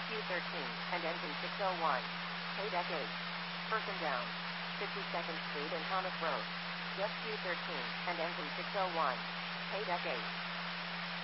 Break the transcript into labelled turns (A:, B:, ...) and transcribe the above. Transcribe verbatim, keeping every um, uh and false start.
A: Q thirteen, and engine six oh one. K deck eight. Person down. fifty-second Street and Thomas Road. Jet Q thirteen, and engine six oh one. K deck eight.